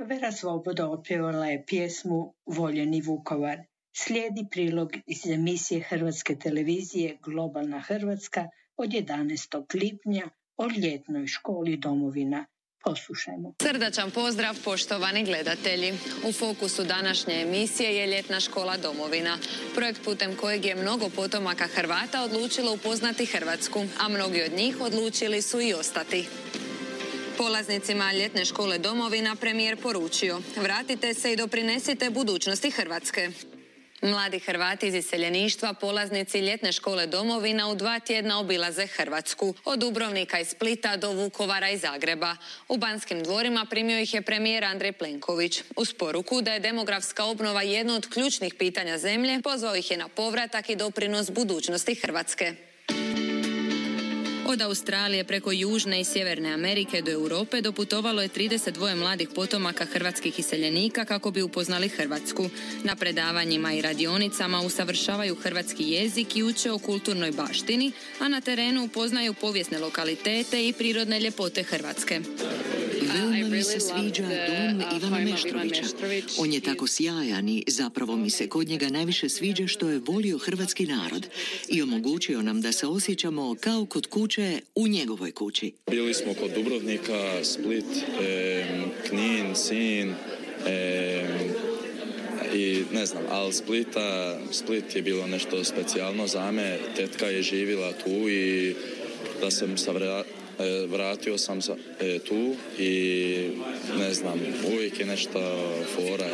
Vera Svoboda otpjevala je pjesmu Voljeni Vukovar. Slijedi prilog iz emisije Hrvatske televizije Globalna Hrvatska od 11. lipnja o ljetnoj školi Domovina. Poslušajmo. Srdačan pozdrav poštovani gledatelji. U fokusu današnje emisije je ljetna škola Domovina. Projekt putem kojeg je mnogo potomaka Hrvata odlučilo upoznati Hrvatsku, a mnogi od njih odlučili su i ostati. Polaznicima ljetne škole Domovina premijer poručio: vratite se i doprinesite budućnosti Hrvatske. Mladi Hrvati iz iseljeništva, polaznici ljetne škole Domovina u 2 tjedna obilaze Hrvatsku. Od Dubrovnika i Splita do Vukovara i Zagreba. U Banskim dvorima primio ih je premijer Andrej Plenković. Uz poruku da je demografska obnova jedno od ključnih pitanja zemlje, pozvao ih je na povratak i doprinos budućnosti Hrvatske. Od Australije preko Južne i Sjeverne Amerike do Europe doputovalo je 32 mladih potomaka hrvatskih iseljenika kako bi upoznali Hrvatsku. Na predavanjima i radionicama usavršavaju hrvatski jezik i uče o kulturnoj baštini, a na terenu upoznaju povijesne lokalitete i prirodne ljepote Hrvatske. Veoma mi se sviđa dom Ivana Meštrovića. On je tako sjajan i zapravo mi se kod njega najviše sviđa što je volio hrvatski narod i omogućio nam da se osjećamo kao kod kuće u njegovoj kući. Bili smo kod Dubrovnika, Split, Knin, Sinj i ne znam, ali Split je bilo nešto specijalno za me. Tetka je živjela tu i da sam se vratio sam tu i ne znam, uvijek je nešto fora.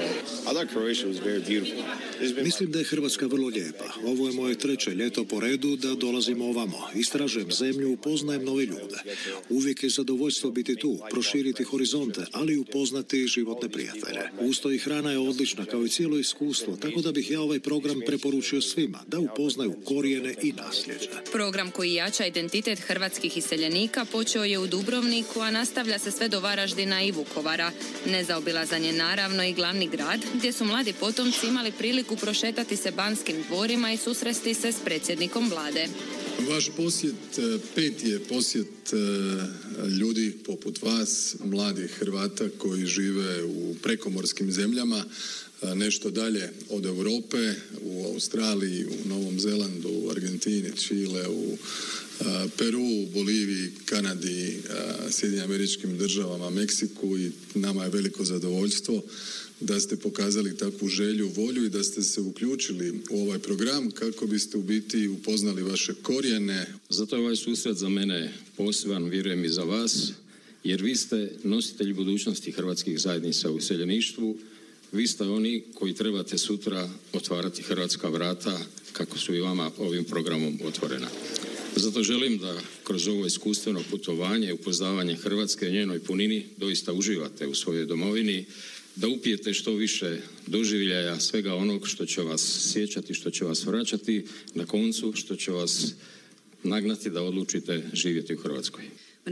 Mislim da je Hrvatska vrlo lijepa. Ovo je moje 3. ljeto po redu da dolazim ovamo. Istražujem zemlju, upoznajem nove ljude. Uvijek je zadovoljstvo biti tu, proširiti horizonte, ali upoznati životne prijatelje. Usto i hrana je odlična, kao i cijelo iskustvo, tako da bih ja ovaj program preporučio svima, da upoznaju korijene i nasljeđe. Program koji jača identitet hrvatskih iseljenika počeo je u Dubrovniku, a nastavlja se sve do Varaždina i Vukovara. Nezaobilazan je naravno i glavni grad, gdje su mladi potomci imali priliku prošetati se Banskim dvorima i susresti se s predsjednikom vlade. Vaš posjet 5. je posjet ljudi poput vas, mladih Hrvata koji žive u prekomorskim zemljama, nešto dalje od Europe, u Australiji, u Novom Zelandu, u Argentini, Čile, u Peru, Boliviji, Kanadi, Sjedinjenim Američkim Državama, Meksiku, i nama je veliko zadovoljstvo da ste pokazali takvu želju, volju i da ste se uključili u ovaj program kako biste u biti upoznali vaše korijene. Zato je ovaj susret za mene poseban, vjerujem i za vas, jer vi ste nositelji budućnosti hrvatskih zajednica u iseljeništvu. Vi ste oni koji trebate sutra otvarati hrvatska vrata kako su i vama ovim programom otvorena. Zato želim da kroz ovo iskustveno putovanje i upoznavanje Hrvatske i njenoj punini doista uživate u svojoj domovini, da upijete što više doživljaja svega onog što će vas sjećati, što će vas vraćati, na koncu što će vas nagnati da odlučite živjeti u Hrvatskoj.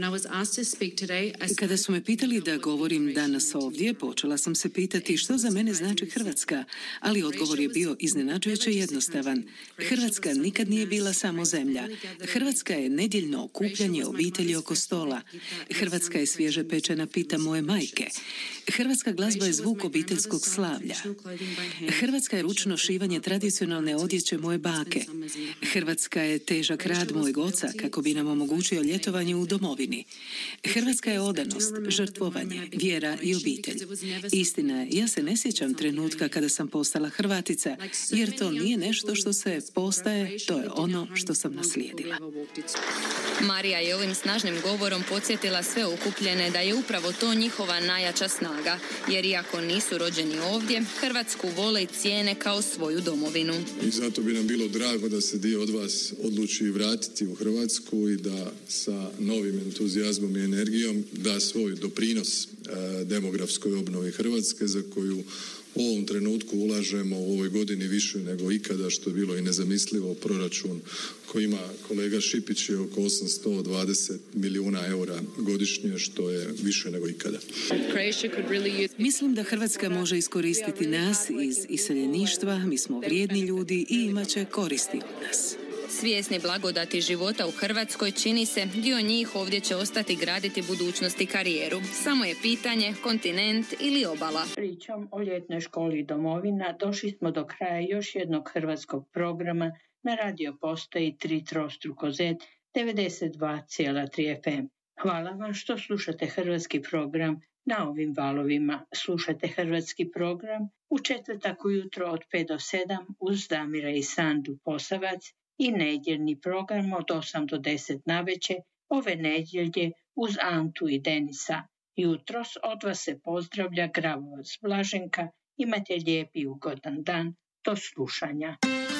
Kada su me pitali da govorim danas ovdje, počela sam se pitati što za mene znači Hrvatska, ali odgovor je bio iznenađujuće jednostavan. Hrvatska nikad nije bila samo zemlja. Hrvatska je nedjeljno okupljanje obitelji oko stola. Hrvatska je svježe pečena pita moje majke. Hrvatska glazba je zvuk obiteljskog slavlja. Hrvatska je ručno šivanje tradicionalne odjeće moje bake. Hrvatska je težak rad mojeg oca kako bi nam omogućio ljetovanje u domovini. Hrvatska je odanost, žrtvovanje, vjera i obitelj. Istina je, ja se ne sjećam trenutka kada sam postala Hrvatica, jer to nije nešto što se postaje, to je ono što sam naslijedila. Marija je ovim snažnim govorom podsjetila sve okupljene da je upravo to njihova najjača snaga, jer iako nisu rođeni ovdje, Hrvatsku vole i cijene kao svoju domovinu. I zato bi nam bilo drago da se dio od vas odluči vratiti u Hrvatsku i da sa novim entuzijazmom i energijom da svoj doprinos demografskoj obnovi Hrvatske, za koju u ovom trenutku ulažemo u ovoj godini više nego ikada, što je bilo i nezamislivo. Proračun koji ima kolega Šipić je oko 820 milijuna eura godišnje, što je više nego ikada. Mislim da Hrvatska može iskoristiti nas iz iseljeništva, mi smo vrijedni ljudi i imat će koristi od nas. Svjesni blagodati života u Hrvatskoj, čini se, dio njih ovdje će ostati graditi budućnost i karijeru. Samo je pitanje kontinent ili obala. Pričom o ljetnoj školi domovina došli smo do kraja još jednog hrvatskog programa na radio postaji 3x Z 92,3 FM. Hvala vam što slušate hrvatski program na ovim valovima. Slušate hrvatski program u četvrtak ujutro od 5 do 7 uz Damira i Sandu Posavac i nedjeljni program od 8 do 10 navečer ove nedjelje uz Antu i Denisa. Jutros od vas se pozdravlja Gravovac Blaženka. Imate lijep i ugodan dan. Do slušanja.